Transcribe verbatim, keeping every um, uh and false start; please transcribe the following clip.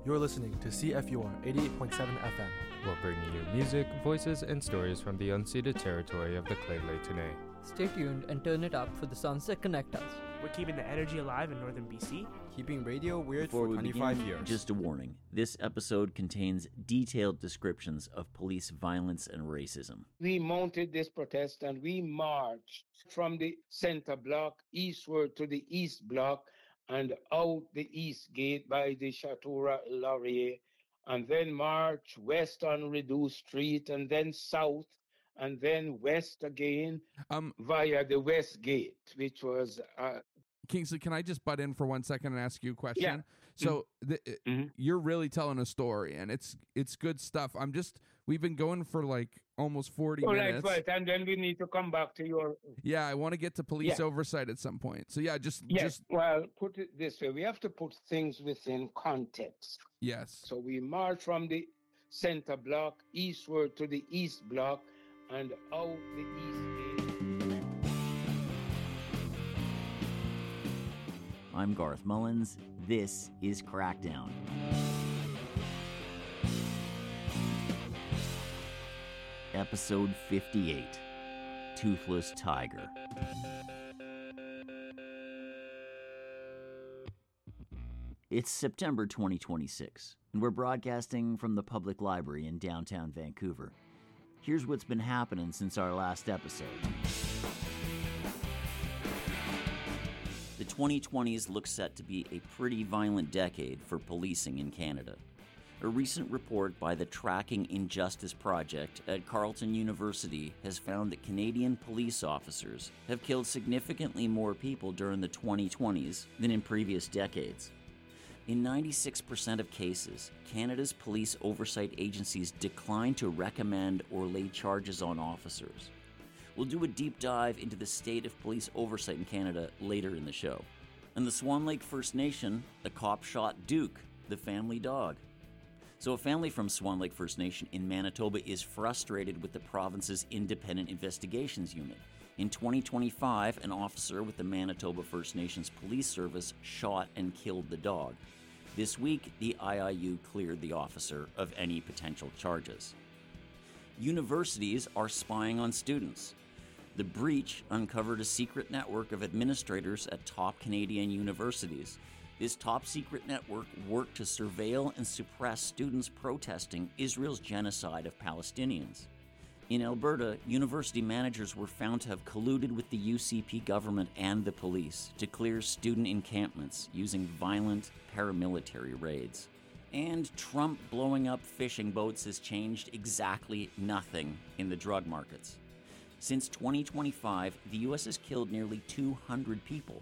You're listening to C F U R eighty-eight point seven F M. We're bringing you music, voices, and stories from the unceded territory of the Lheidli T'enneh. Stay tuned and turn it up for the songs that connect us. We're keeping the energy alive in northern B C. Keeping radio weird Before for twenty-five begin, years. Just a warning. This episode contains detailed descriptions of police violence and racism. We mounted this protest and we marched from the center block eastward to the east block and out the east gate by the Chateau Laurier, and then march west on Reduce Street, and then south, and then west again um, via the west gate, which was... Uh, Kingsley, can I just butt in for one second and ask you a question? Yeah. So the, Mm-hmm. you're really telling a story, and it's it's good stuff. I'm just we've been going for like almost forty all minutes. right, right, and then we need to come back to your... Yeah, I want to get to police Yeah. oversight at some point. So yeah, just Yes, just well, put it this way. We have to put things within context. yes. So we march from the center block eastward to the east block and out the east gate. I'm Garth Mullins. This is Crackdown. Episode fifty-eight, Toothless Tiger. It's September twenty twenty-six, and we're broadcasting from the Public Library in downtown Vancouver. Here's what's been happening since our last episode. The twenty twenties look set to be a pretty violent decade for policing in Canada. A recent report by the Tracking Injustice Project at Carleton University has found that Canadian police officers have killed significantly more people during the twenty twenties than in previous decades. In ninety-six percent of cases, Canada's police oversight agencies decline to recommend or lay charges on officers. We'll do a deep dive into the state of police oversight in Canada later in the show. In the Swan Lake First Nation, a cop shot Duke, the family dog. So a family from Swan Lake First Nation in Manitoba is frustrated with the province's Independent Investigations Unit. In twenty twenty-five, an officer with the Manitoba First Nations Police Service shot and killed the dog. This week, the I I U cleared the officer of any potential charges. Universities are spying on students. The breach uncovered a secret network of administrators at top Canadian universities. This top-secret network worked to surveil and suppress students protesting Israel's genocide of Palestinians. In Alberta, university managers were found to have colluded with the U C P government and the police to clear student encampments using violent paramilitary raids. And Trump blowing up fishing boats has changed exactly nothing in the drug markets. Since twenty twenty-five, the U S has killed nearly two hundred people,